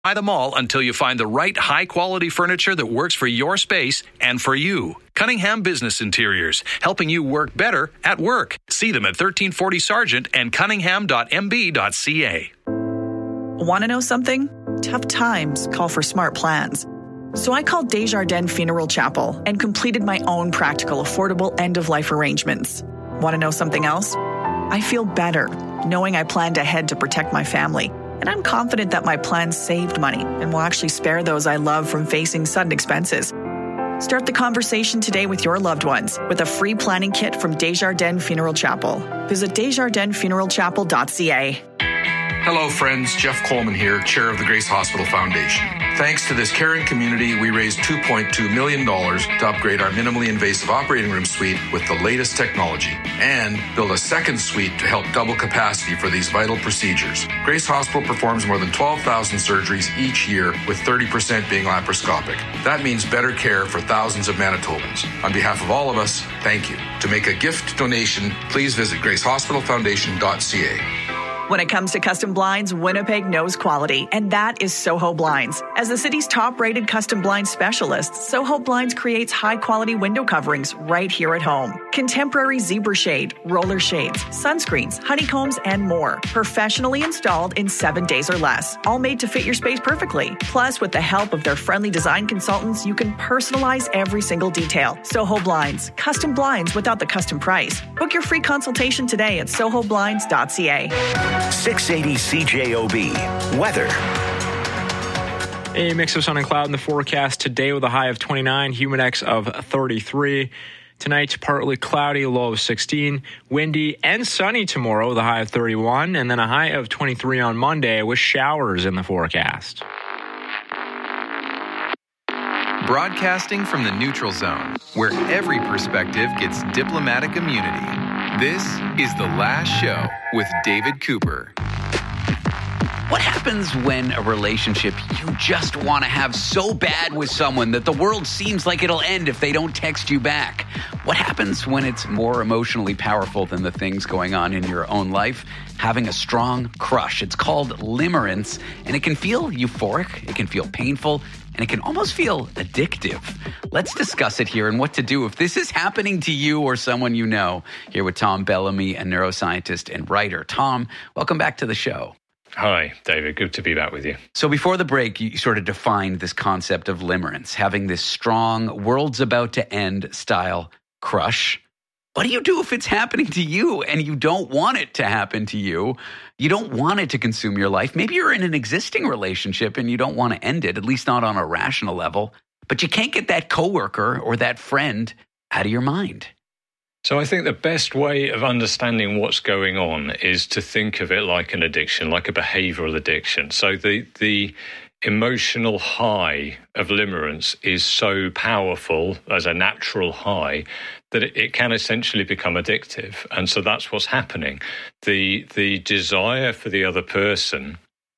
Buy them all until you find the right high-quality furniture that works for your space and for you. Cunningham Business Interiors, helping you work better at work. See them at 1340 Sargent and cunningham.mb.ca. Want to know something? Tough times call for smart plans. So I called Desjardins Funeral Chapel and completed my own practical, affordable end-of-life arrangements. Want to know something else? I feel better knowing I planned ahead to protect my family. And I'm confident that my plan saved money and will actually spare those I love from facing sudden expenses. Start the conversation today with your loved ones with a free planning kit from Desjardins Funeral Chapel. Visit desjardinsfuneralchapel.ca. Hello, friends. Jeff Coleman here, chair of the Grace Hospital Foundation. Thanks to this caring community, we raised $2.2 million to upgrade our minimally invasive operating room suite with the latest technology and build a second suite to help double capacity for these vital procedures. Grace Hospital performs more than 12,000 surgeries each year, with 30% being laparoscopic. That means better care for thousands of Manitobans. On behalf of all of us, thank you. To make a gift donation, please visit gracehospitalfoundation.ca. When it comes to custom blinds, Winnipeg knows quality, and that is Soho Blinds. As the city's top-rated custom blind specialist, Soho Blinds creates high-quality window coverings right here at home. Contemporary zebra shade, roller shades, sunscreens, honeycombs, and more. Professionally installed in 7 days or less. All made to fit your space perfectly. Plus, with the help of their friendly design consultants, you can personalize every single detail. Soho Blinds. Custom blinds without the custom price. Book your free consultation today at sohoblinds.ca. 680 CJOB. Weather. A mix of sun and cloud in the forecast today with a high of 29, humidex of 33. Tonight's partly cloudy, low of 16. Windy and sunny tomorrow with a high of 31, and then a high of 23 on Monday with showers in the forecast. Broadcasting from the neutral zone, where every perspective gets diplomatic immunity. This is The Last Show with David Cooper. What happens when a relationship you just want to have so bad with someone that the world seems like it'll end if they don't text you back? What happens when it's more emotionally powerful than the things going on in your own life? Having a strong crush. It's called limerence, and it can feel euphoric, it can feel painful, and it can almost feel addictive. Let's discuss it here and what to do if this is happening to you or someone you know. Here with Tom Bellamy, a neuroscientist and writer. Tom, welcome back to the show. Hi, David. Good to be back with you. So before the break, you sort of defined this concept of limerence, having this strong, world's about to end style crush. What do you do if it's happening to you and you don't want it to happen to you? You don't want it to consume your life. Maybe you're in an existing relationship and you don't want to end it, at least not on a rational level. But you can't get that coworker or that friend out of your mind. So I think the best way of understanding what's going on is to think of it like an addiction, like a behavioral addiction. So the emotional high of limerence is so powerful as a natural high that it can essentially become addictive. And so that's what's happening. The desire for the other person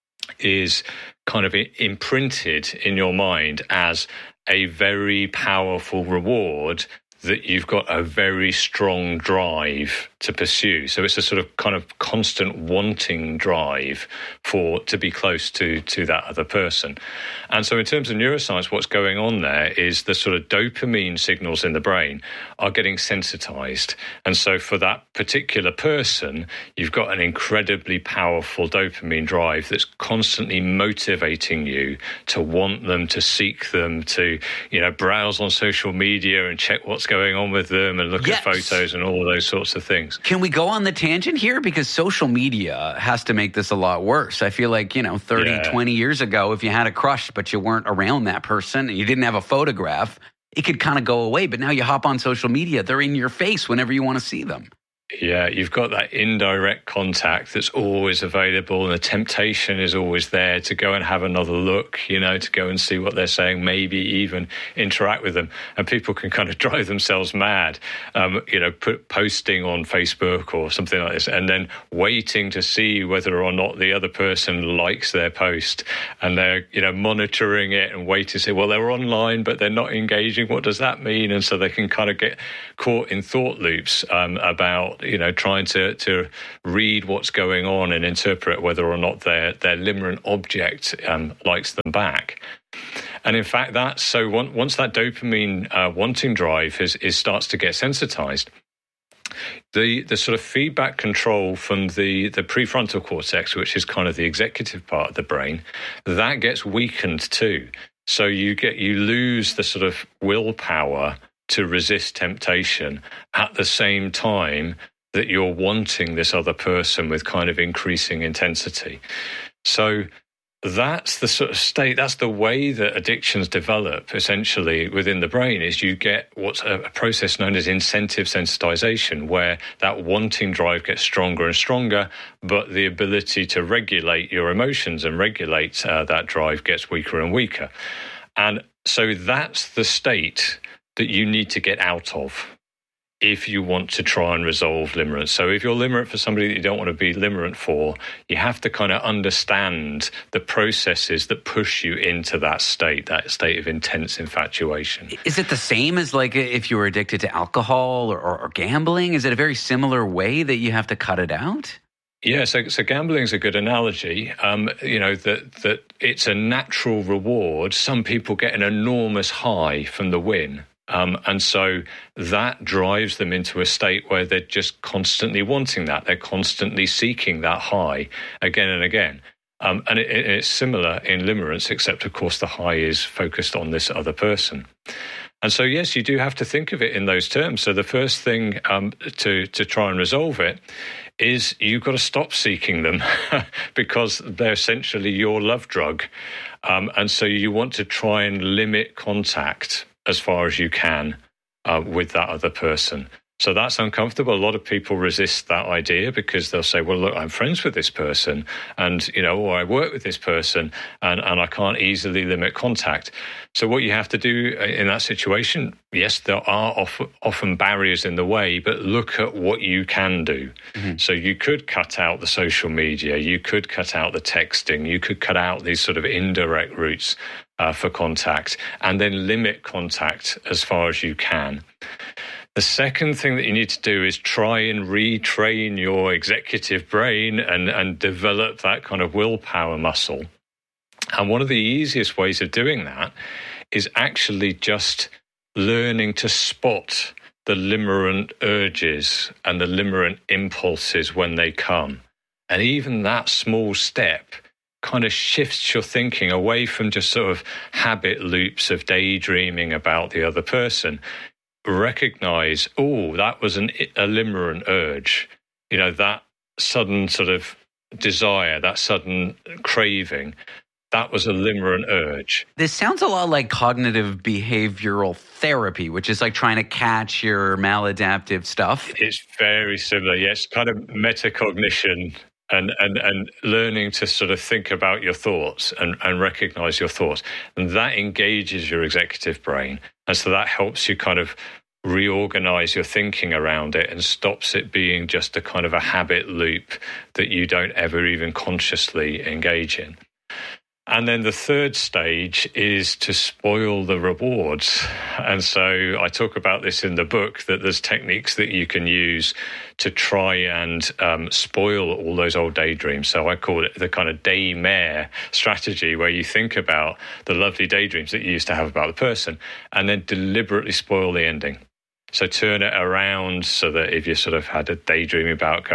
is kind of imprinted in your mind as a very powerful reward that you've got a very strong drive to pursue. So it's a sort of kind of constant wanting drive to be close to that other person. And so in terms of neuroscience, what's going on there is the sort of dopamine signals in the brain are getting sensitized. And so for that particular person, you've got an incredibly powerful dopamine drive that's constantly motivating you to want them, to seek them, to, browse on social media and check what's going on with them and look at photos and all of those sorts of things. Can we go on the tangent here? Because social media has to make this a lot worse. I feel like, 20 years ago, if you had a crush but you weren't around that person and you didn't have a photograph, it could kind of go away. But now you hop on social media, they're in your face whenever you want to see them. Yeah, you've got that indirect contact that's always available, and the temptation is always there to go and have another look, to go and see what they're saying, maybe even interact with them. And people can kind of drive themselves mad, posting on Facebook or something like this, and then waiting to see whether or not the other person likes their post. And they're, monitoring it and waiting to say, well, they're online, but they're not engaging. What does that mean? And so they can kind of get caught in thought loops about, trying to read what's going on and interpret whether or not their limerent object likes them back. And in fact, once that dopamine wanting drive starts to get sensitized, the sort of feedback control from the prefrontal cortex, which is kind of the executive part of the brain, that gets weakened too. So you lose the sort of willpower to resist temptation at the same time that you're wanting this other person with kind of increasing intensity. So that's the sort of state, that's the way that addictions develop essentially within the brain, is you get what's a process known as incentive sensitization, where that wanting drive gets stronger and stronger, but the ability to regulate your emotions and regulate that drive gets weaker and weaker. And so that's the state that you need to get out of if you want to try and resolve limerence. So if you're limerent for somebody that you don't want to be limerent for, you have to kind of understand the processes that push you into that state of intense infatuation. Is it the same as like if you were addicted to alcohol or gambling? Is it a very similar way that you have to cut it out? Yeah, so gambling is a good analogy. That it's a natural reward. Some people get an enormous high from the win. And so that drives them into a state where they're just constantly wanting that. They're constantly seeking that high again and again. And it's similar in limerence, except, of course, the high is focused on this other person. And so, yes, you do have to think of it in those terms. So the first thing to try and resolve it is you've got to stop seeking them because they're essentially your love drug. And so you want to try and limit contact as far as you can with that other person. So that's uncomfortable. A lot of people resist that idea because they'll say, well, look, I'm friends with this person and, or I work with this person and I can't easily limit contact. So what you have to do in that situation, yes, there are often barriers in the way, but look at what you can do. Mm-hmm. So you could cut out the social media, you could cut out the texting, you could cut out these sort of indirect routes for contact and then limit contact as far as you can. The second thing that you need to do is try and retrain your executive brain and develop that kind of willpower muscle. And one of the easiest ways of doing that is actually just learning to spot the limerent urges and the limerent impulses when they come. And even that small step kind of shifts your thinking away from just sort of habit loops of daydreaming about the other person. Recognize, that was a limerent urge, that sudden sort of desire, that sudden craving, that was a limerent urge. This sounds a lot like cognitive behavioral therapy, which is like trying to catch your maladaptive stuff. It's very similar, yes, kind of metacognition and learning to sort of think about your thoughts and recognize your thoughts. And that engages your executive brain. And so that helps you kind of reorganize your thinking around it and stops it being just a kind of a habit loop that you don't ever even consciously engage in. And then the third stage is to spoil the rewards. And so I talk about this in the book, that there's techniques that you can use to try and spoil all those old daydreams. So I call it the kind of daymare strategy, where you think about the lovely daydreams that you used to have about the person and then deliberately spoil the ending. So turn it around so that if you sort of had a daydream about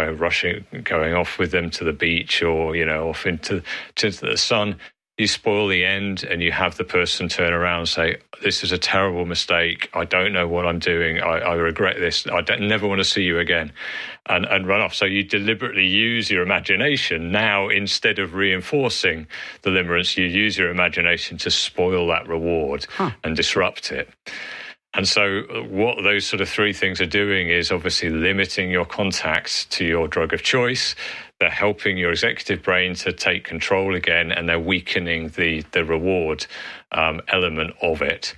going off with them to the beach or, off into the sun, you spoil the end and you have the person turn around and say, this is a terrible mistake. I don't know what I'm doing. I regret this. I never want to see you again, and run off. So you deliberately use your imagination. Now, instead of reinforcing the limerence, you use your imagination to spoil that reward and disrupt it. And so what those sort of three things are doing is obviously limiting your contact to your drug of choice. They're helping your executive brain to take control again, and they're weakening the reward element of it.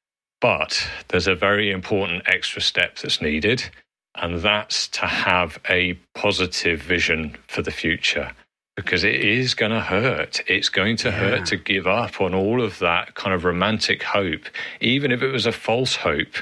But there's a very important extra step that's needed, and that's to have a positive vision for the future. Because it is going to hurt. It's going to hurt to give up on all of that kind of romantic hope. Even if it was a false hope,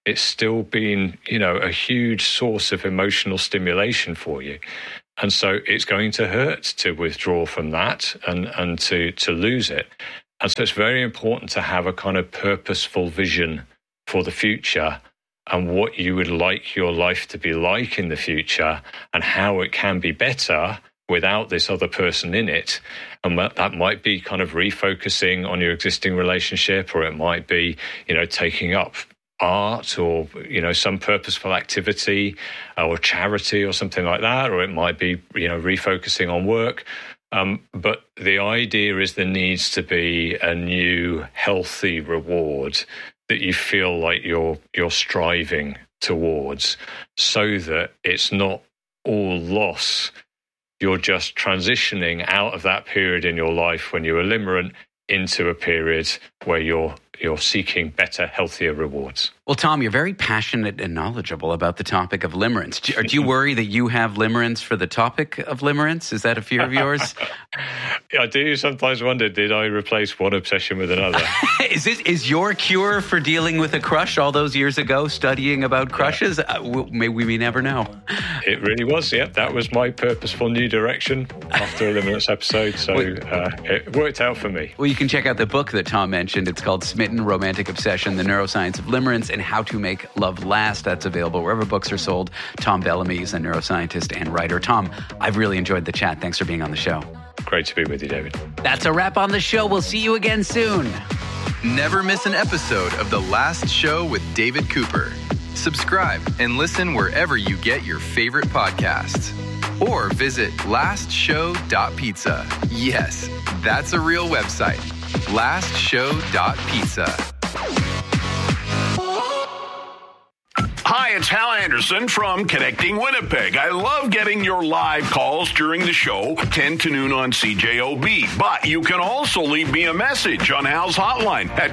it's still been, a huge source of emotional stimulation for you. And so it's going to hurt to withdraw from that and to lose it. And so it's very important to have a kind of purposeful vision for the future and what you would like your life to be like in the future and how it can be better without this other person in it. And that might be kind of refocusing on your existing relationship, or it might be, taking up art or, some purposeful activity or charity or something like that, or it might be, refocusing on work. But the idea is there needs to be a new healthy reward that you feel like you're striving towards, so that it's not all loss. You're just transitioning out of that period in your life when you were limerent into a period where you're seeking better, healthier rewards. Well, Tom, you're very passionate and knowledgeable about the topic of limerence. Do you worry that you have limerence for the topic of limerence? Is that a fear of yours? I do sometimes wonder, did I replace one obsession with another? Is your cure for dealing with a crush all those years ago studying about crushes? We may never know. It really was, yeah. That was my purposeful new direction after a limerence episode, so it worked out for me. Well, you can check out the book that Tom mentioned. It's called Smitten Romantic Obsession, The Neuroscience of Limerence and How to Make Love Last. That's available wherever books are sold. Tom Bellamy is a neuroscientist and writer. Tom, I've really enjoyed the chat. Thanks for being on the show. Great to be with you, David. That's a wrap on the show. We'll see you again soon. Never miss an episode of The Last Show with David Cooper. Subscribe and listen wherever you get your favorite podcasts. Or visit lastshow.pizza. Yes, that's a real website. lastshow.pizza. Hi, it's Hal Anderson from Connecting Winnipeg. I love getting your live calls during the show, 10 to noon on CJOB. But you can also leave me a message on Hal's hotline at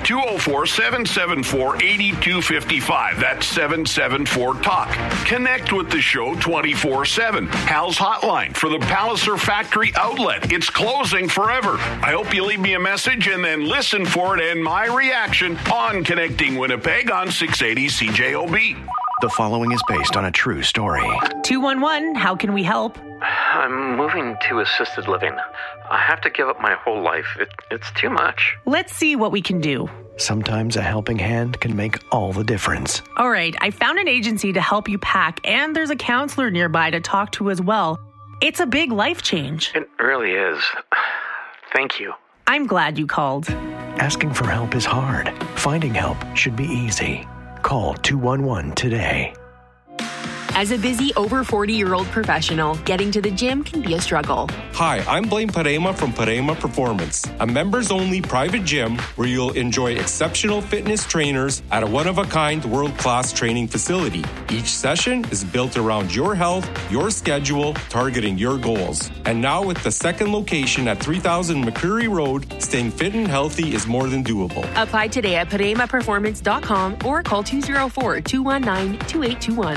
204-774-8255. That's 774-TALK. Connect with the show 24/7. Hal's hotline for the Palliser Factory outlet. It's closing forever. I hope you leave me a message and then listen for it and my reaction on Connecting Winnipeg on 680 CJOB. The following is based on a true story. 211, how can we help? I'm moving to assisted living. I have to give up my whole life. It's too much. Let's see what we can do. Sometimes a helping hand can make all the difference. All right, I found an agency to help you pack, and there's a counselor nearby to talk to as well. It's a big life change. It really is. Thank you. I'm glad you called. Asking for help is hard. Finding help should be easy. Call 211 today. As a busy over 40-year-old professional, getting to the gym can be a struggle. Hi, I'm Blaine Parema from Parema Performance, a members-only private gym where you'll enjoy exceptional fitness trainers at a one-of-a-kind world-class training facility. Each session is built around your health, your schedule, targeting your goals. And now with the second location at 3000 McCreary Road, staying fit and healthy is more than doable. Apply today at ParemaPerformance.com or call 204-219-2821.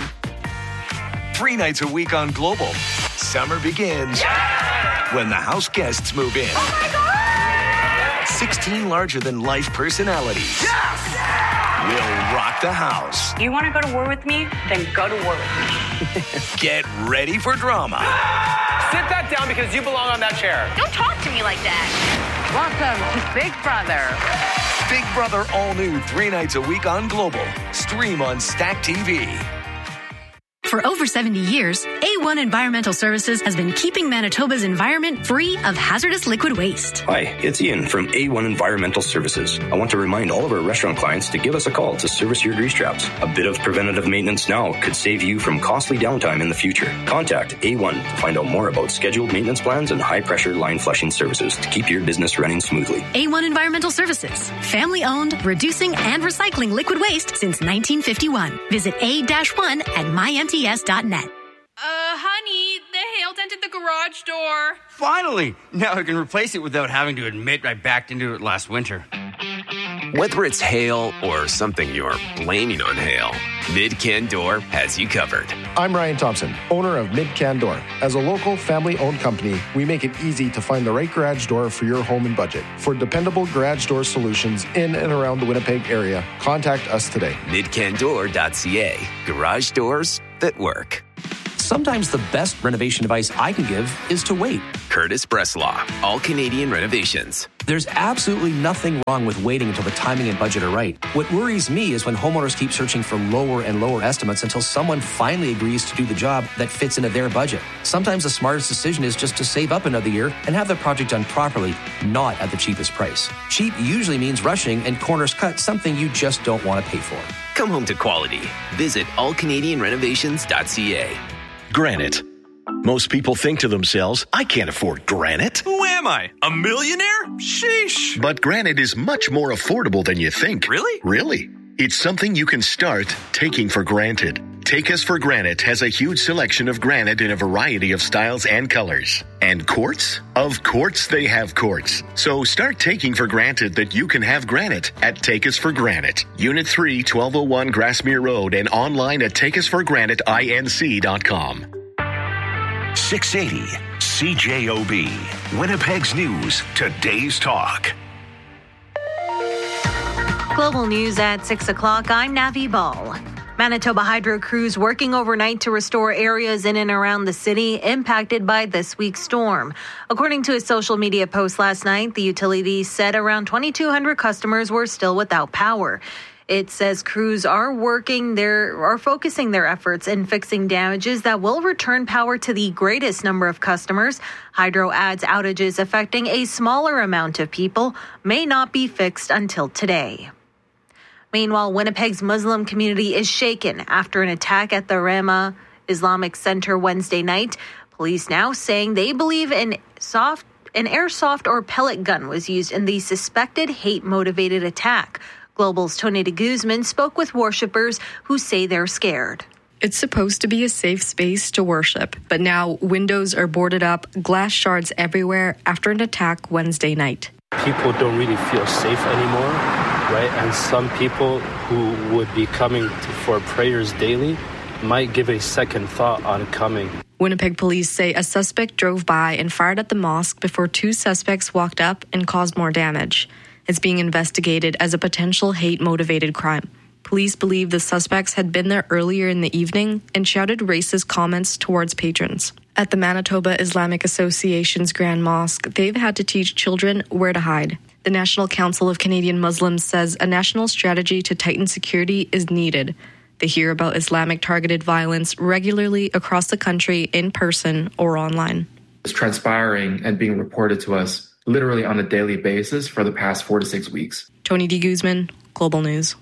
3 nights a week on Global. Summer begins when the house guests move in. Oh my God! 16 larger-than-life personalities will rock the house. You want to go to war with me? Then go to war with me. Get ready for drama. Sit that down because you belong on that chair. Don't talk to me like that. Welcome to Big Brother. Big Brother all new 3 nights a week on Global. Stream on Stack TV. For over 70 years, A1 Environmental Services has been keeping Manitoba's environment free of hazardous liquid waste. Hi, it's Ian from A1 Environmental Services. I want to remind all of our restaurant clients to give us a call to service your grease traps. A bit of preventative maintenance now could save you from costly downtime in the future. Contact A1 to find out more about scheduled maintenance plans and high-pressure line flushing services to keep your business running smoothly. A1 Environmental Services, family-owned, reducing and recycling liquid waste since 1951. Visit A-1 at mymts.net. Honey, the hail dented the garage door. Finally! Now I can replace it without having to admit I backed into it last winter. Whether it's hail or something you're blaming on hail, Mid-Can Door has you covered. I'm Ryan Thompson, owner of Mid-Can Door. As a local, family-owned company, we make it easy to find the right garage door for your home and budget. For dependable garage door solutions in and around the Winnipeg area, contact us today. MidCanDoor.ca. Garage doors that work. Sometimes the best renovation advice I can give is to wait. Curtis Breslaw, All Canadian Renovations. There's absolutely nothing wrong with waiting until the timing and budget are right. What worries me is when homeowners keep searching for lower and lower estimates until someone finally agrees to do the job that fits into their budget. Sometimes the smartest decision is just to save up another year and have the project done properly, not at the cheapest price. Cheap usually means rushing and corners cut, something you just don't want to pay for. Come home to quality. Visit allcanadianrenovations.ca. Granite. Most people think to themselves, I can't afford granite. Who am I? A millionaire? Sheesh. But granite is much more affordable than you think. Really? Really. It's something you can start taking for granted. Take Us for Granite has a huge selection of granite in a variety of styles and colors. And quartz? Of course they have quartz. So start taking for granted that you can have granite at Take Us for Granite. Unit 3, 1201 Grassmere Road, and online at takeusforgraniteinc.com. 680 CJOB. Winnipeg's News. Today's Talk. Global News at 6 o'clock. I'm Navi Ball. Manitoba Hydro crews working overnight to restore areas in and around the city impacted by this week's storm. According to a social media post last night, the utility said around 2,200 customers were still without power. It says crews are focusing their efforts in fixing damages that will return power to the greatest number of customers. Hydro adds outages affecting a smaller amount of people may not be fixed until today. Meanwhile, Winnipeg's Muslim community is shaken after an attack at the Rama Islamic Center Wednesday night. Police now saying they believe an airsoft or pellet gun was used in the suspected hate-motivated attack. Global's Tony de Guzman spoke with worshippers who say they're scared. It's supposed to be a safe space to worship, but now windows are boarded up, glass shards everywhere after an attack Wednesday night. People don't really feel safe anymore, right? And some people who would be coming for prayers daily might give a second thought on coming. Winnipeg police say a suspect drove by and fired at the mosque before two suspects walked up and caused more damage. It's being investigated as a potential hate-motivated crime. Police believe the suspects had been there earlier in the evening and shouted racist comments towards patrons. At the Manitoba Islamic Association's Grand Mosque, they've had to teach children where to hide. The National Council of Canadian Muslims says a national strategy to tighten security is needed. They hear about Islamic-targeted violence regularly across the country in person or online. It's transpiring and being reported to us literally on a daily basis for the past 4 to 6 weeks. Tony de Guzman, Global News.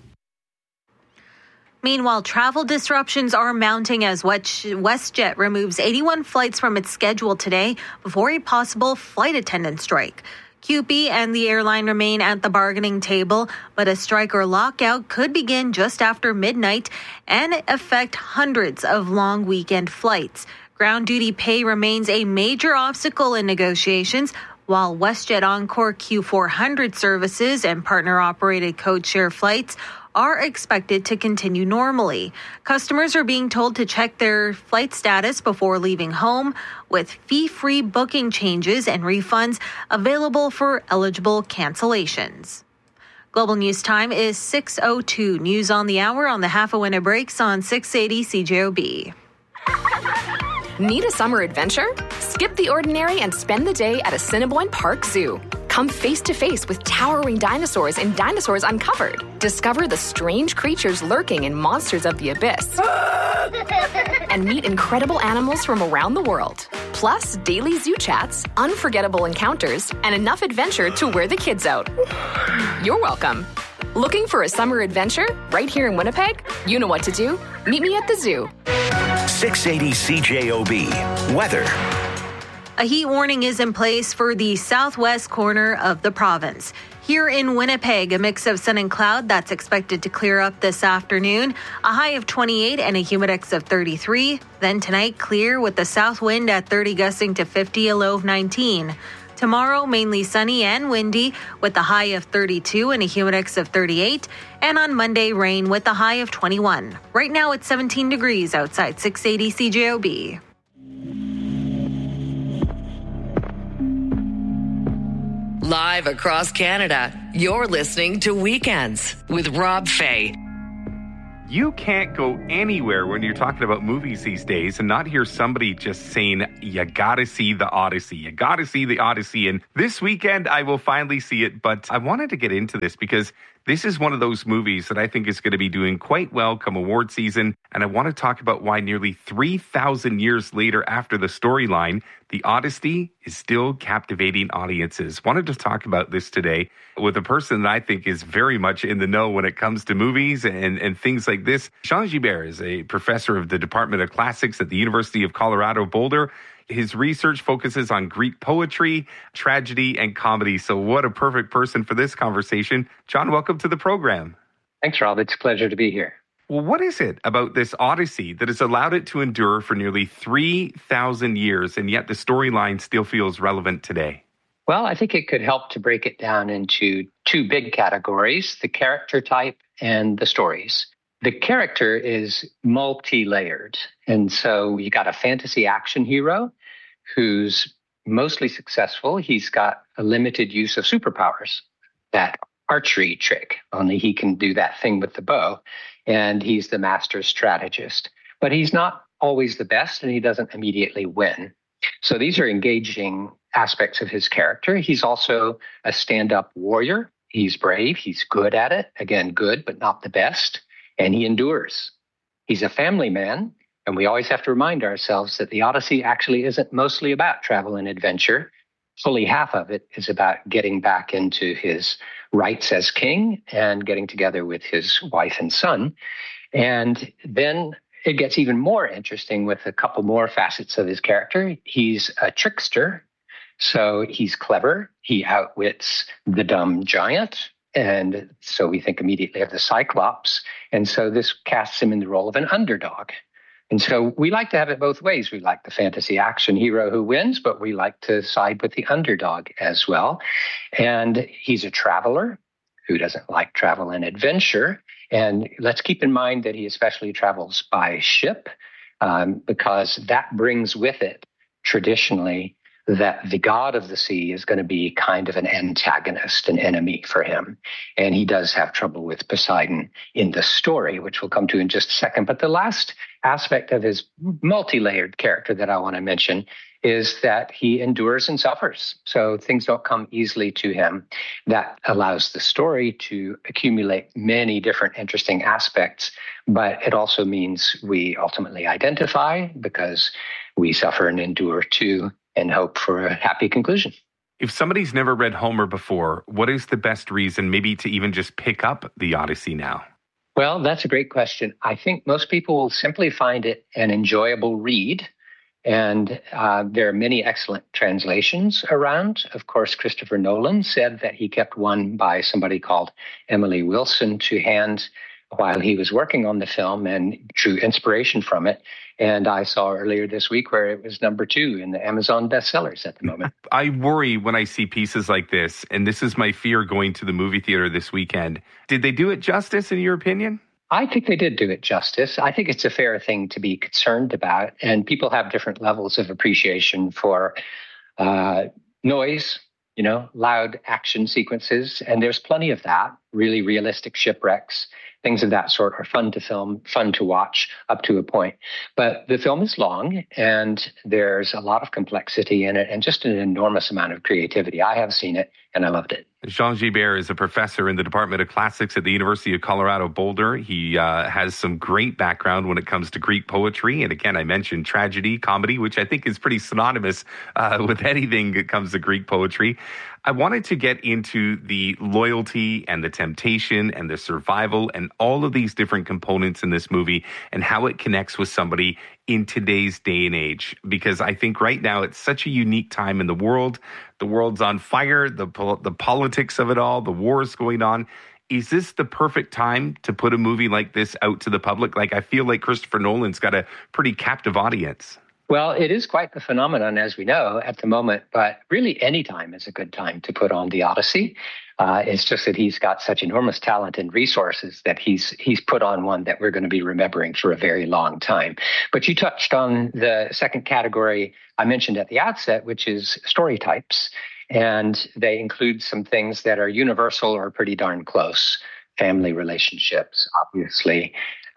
Meanwhile, travel disruptions are mounting as WestJet removes 81 flights from its schedule today before a possible flight attendant strike. CUPE and the airline remain at the bargaining table, but a strike or lockout could begin just after midnight and affect hundreds of long weekend flights. Ground duty pay remains a major obstacle in negotiations, while WestJet Encore Q400 services and partner-operated code-share flights are expected to continue normally. Customers are being told to check their flight status before leaving home, with fee-free booking changes and refunds available for eligible cancellations. Global News Time is 6:02. News on the hour on the half-a-winter breaks on 680 CJOB. Need a summer adventure? Skip the ordinary and spend the day at Assiniboine Park Zoo. Come face to face with towering dinosaurs in Dinosaurs Uncovered. Discover the strange creatures lurking in Monsters of the Abyss. And meet incredible animals from around the world. Plus, daily zoo chats, unforgettable encounters, and enough adventure to wear the kids out. You're welcome. Looking for a summer adventure right here in Winnipeg? You know what to do. Meet me at the zoo. 680 CJOB. Weather. A heat warning is in place for the southwest corner of the province. Here in Winnipeg, a mix of sun and cloud that's expected to clear up this afternoon. A high of 28 and a humidex of 33. Then tonight, clear with the south wind at 30 gusting to 50, a low of 19. Tomorrow, mainly sunny and windy with a high of 32 and a humidex of 38. And on Monday, rain with a high of 21. Right now, it's 17 degrees outside 680 CJOB. Live across Canada, you're listening to Weekends with Rob Fay. You can't go anywhere when you're talking about movies these days and not hear somebody just saying, you gotta see the Odyssey. You gotta see the Odyssey. And this weekend, I will finally see it. But I wanted to get into this because this is one of those movies that I think is going to be doing quite well come award season. And I want to talk about why nearly 3,000 years later after the storyline, The Odyssey is still captivating audiences. Wanted to talk about this today with a person that I think is very much in the know when it comes to movies and things like this. Jean Gibert is a professor of the Department of Classics at the University of Colorado Boulder. His research focuses on Greek poetry, tragedy, and comedy. So what a perfect person for this conversation. John, welcome to the program. Thanks, Rob. It's a pleasure to be here. Well, what is it about this Odyssey that has allowed it to endure for nearly 3,000 years, and yet the storyline still feels relevant today? Well, I think it could help to break it down into two big categories, the character type and the stories. The character is multi-layered. And so you got a fantasy action hero who's mostly successful. He's got a limited use of superpowers, that archery trick, only he can do that thing with the bow. And he's the master strategist. But he's not always the best, and he doesn't immediately win. So these are engaging aspects of his character. He's also a stand-up warrior. He's brave. He's good at it. Again, good, but not the best. And he endures. He's a family man, and we always have to remind ourselves that the Odyssey actually isn't mostly about travel and adventure. Fully half of it is about getting back into his rights as king and getting together with his wife and son. And then it gets even more interesting with a couple more facets of his character. He's a trickster, so he's clever. He outwits the dumb giant. And so we think immediately of the Cyclops. And so this casts him in the role of an underdog. And so we like to have it both ways. We like the fantasy action hero who wins, but we like to side with the underdog as well. And he's a traveler. Who doesn't like travel and adventure? And let's keep in mind that he especially travels by ship because that brings with it traditionally that the god of the sea is going to be kind of an antagonist, an enemy for him. And he does have trouble with Poseidon in the story, which we'll come to in just a second. But the last aspect of his multi-layered character that I want to mention is that he endures and suffers. So things don't come easily to him. That allows the story to accumulate many different interesting aspects, but it also means we ultimately identify because we suffer and endure too, and hope for a happy conclusion. If somebody's never read Homer before, what is the best reason maybe to even just pick up the Odyssey now? Well, that's a great question. I think most people will simply find it an enjoyable read. And there are many excellent translations around. Of course, Christopher Nolan said that he kept one by somebody called Emily Wilson to hand while he was working on the film and drew inspiration from it. And I saw earlier this week where it was number 2 in the Amazon bestsellers at the moment. I worry when I see pieces like this, and this is my fear going to the movie theater this weekend. Did they do it justice in your opinion? I think they did do it justice. I think it's a fair thing to be concerned about. And people have different levels of appreciation for noise, loud action sequences. And there's plenty of that, really realistic shipwrecks. Things of that sort are fun to film, fun to watch up to a point. But the film is long and there's a lot of complexity in it and just an enormous amount of creativity. I have seen it and I loved it. Jean Gibert is a professor in the Department of Classics at the University of Colorado Boulder. He has some great background when it comes to Greek poetry. And again, I mentioned tragedy, comedy, which I think is pretty synonymous with anything that comes to Greek poetry. I wanted to get into the loyalty and the temptation and the survival and all of these different components in this movie and how it connects with somebody in today's day and age. Because I think right now it's such a unique time in the world. The world's on fire, the politics of it all, the wars going on. Is this the perfect time to put a movie like this out to the public? Like, I feel like Christopher Nolan's got a pretty captive audience. Well, it is quite the phenomenon, as we know, at the moment, but really any time is a good time to put on the Odyssey. It's just that he's got such enormous talent and resources that he's put on one that we're going to be remembering for a very long time. But you touched on the second category I mentioned at the outset, which is story types. And they include some things that are universal or pretty darn close. Family relationships, obviously,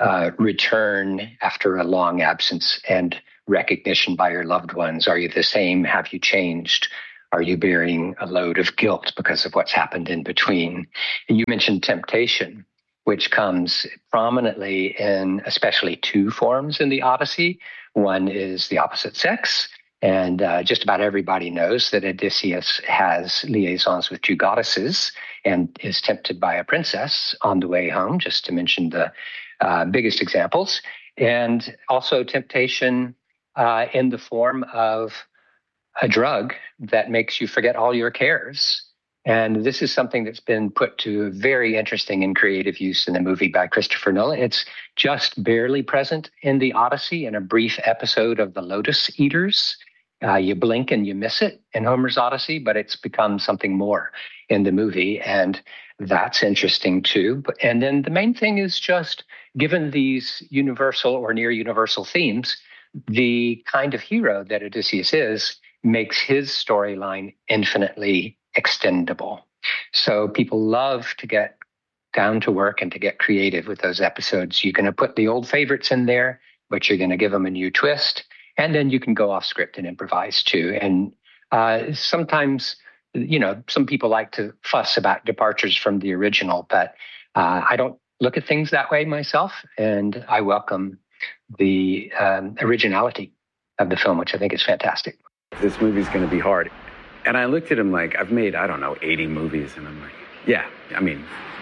return after a long absence and recognition by your loved ones. Are you the same? Have you changed? Are you bearing a load of guilt because of what's happened in between? And you mentioned temptation, which comes prominently in especially two forms in the Odyssey. One is the opposite sex. And just about everybody knows that Odysseus has liaisons with two goddesses and is tempted by a princess on the way home, just to mention the biggest examples. And also temptation in the form of a drug that makes you forget all your cares. And this is something that's been put to very interesting and creative use in the movie by Christopher Nolan. It's just barely present in the Odyssey in a brief episode of the Lotus Eaters. You blink and you miss it in Homer's Odyssey, but it's become something more in the movie. And that's interesting too. And then the main thing is just, given these universal or near universal themes, the kind of hero that Odysseus is makes his storyline infinitely extendable. So people love to get down to work and to get creative with those episodes. You're going to put the old favorites in there, but you're going to give them a new twist. And then you can go off script and improvise too. And sometimes, some people like to fuss about departures from the original, but I don't look at things that way myself. And I welcome the originality of the film, which I think is fantastic. This movie's going to be hard. And I looked at him like, I've made, 80 movies. And I'm like, yeah, and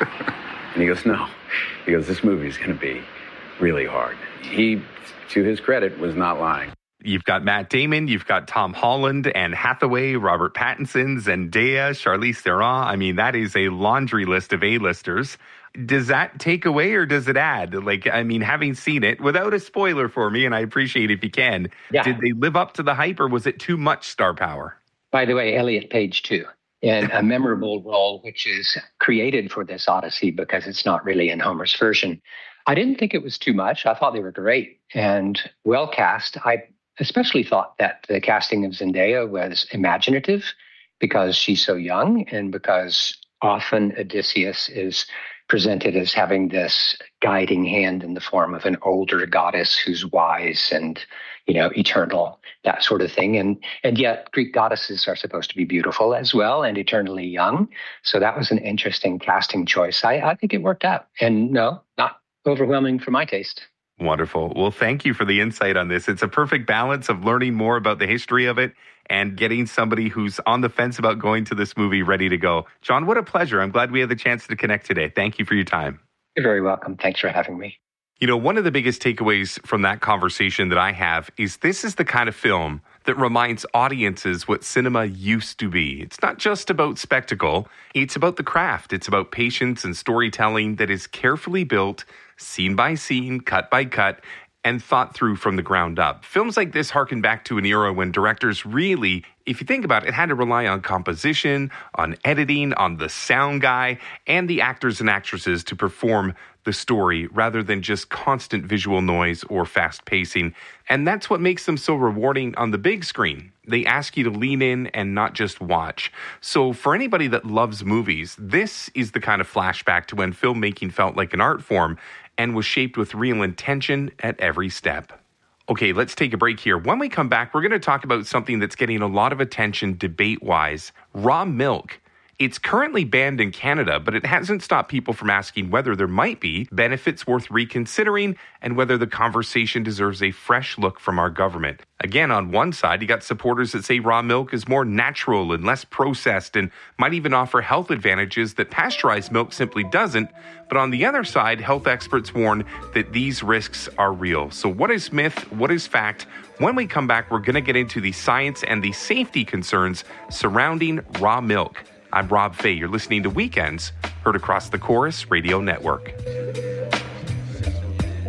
he goes, no. He goes, this movie's going to be really hard. He, to his credit, was not lying. You've got Matt Damon, you've got Tom Holland, Anne Hathaway, Robert Pattinson, Zendaya, Charlize Theron. That is a laundry list of A-listers. Does that take away or does it add? Having seen it, without a spoiler for me, and I appreciate if you can, Did they live up to the hype or was it too much star power? By the way, Elliot Page, too, in a memorable role, which is created for this Odyssey because it's not really in Homer's version. I didn't think it was too much. I thought they were great and well cast. I especially thought that the casting of Zendaya was imaginative because she's so young and because often Odysseus is presented as having this guiding hand in the form of an older goddess who's wise and, eternal, that sort of thing. And yet Greek goddesses are supposed to be beautiful as well and eternally young. So that was an interesting casting choice. I think it worked out. And no, not overwhelming for my taste. Wonderful. Well, thank you for the insight on this. It's a perfect balance of learning more about the history of it and getting somebody who's on the fence about going to this movie ready to go. John, what a pleasure. I'm glad we had the chance to connect today. Thank you for your time. You're very welcome. Thanks for having me. One of the biggest takeaways from that conversation that I have is this is the kind of film that reminds audiences what cinema used to be. It's not just about spectacle. It's about the craft. It's about patience and storytelling that is carefully built, scene by scene, cut by cut, and thought through from the ground up. Films like this harken back to an era when directors really, if you think about it, had to rely on composition, on editing, on the sound guy, and the actors and actresses to perform the story rather than just constant visual noise or fast pacing. And that's what makes them so rewarding on the big screen. They ask you to lean in and not just watch. So for anybody that loves movies, this is the kind of flashback to when filmmaking felt like an art form and was shaped with real intention at every step. Okay, let's take a break here. When we come back, we're going to talk about something that's getting a lot of attention debate-wise, raw milk. It's currently banned in Canada, but it hasn't stopped people from asking whether there might be benefits worth reconsidering and whether the conversation deserves a fresh look from our government. Again, on one side, you got supporters that say raw milk is more natural and less processed and might even offer health advantages that pasteurized milk simply doesn't. But on the other side, health experts warn that these risks are real. So what is myth? What is fact? When we come back, we're going to get into the science and the safety concerns surrounding raw milk. I'm Rob Fay. You're listening to Weekends, heard across the Chorus Radio Network.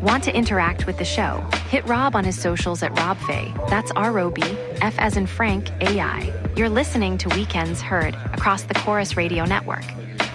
Want to interact with the show? Hit Rob on his socials at Rob Fay. That's R-O-B, F as in Frank, A-I. You're listening to Weekends Heard across the Chorus Radio Network.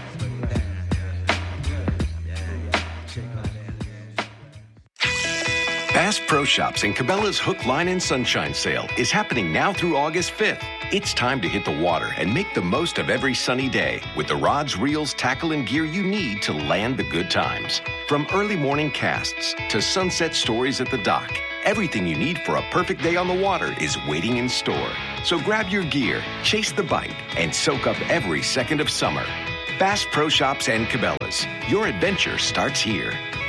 Bass Pro Shops and Cabela's Hook, Line, and Sunshine sale is happening now through August 5th. It's time to hit the water and make the most of every sunny day with the rods, reels, tackle, and gear you need to land the good times. From early morning casts to sunset stories at the dock, everything you need for a perfect day on the water is waiting in store. So grab your gear, chase the bite, and soak up every second of summer. Bass Pro Shops and Cabela's. Your adventure starts here.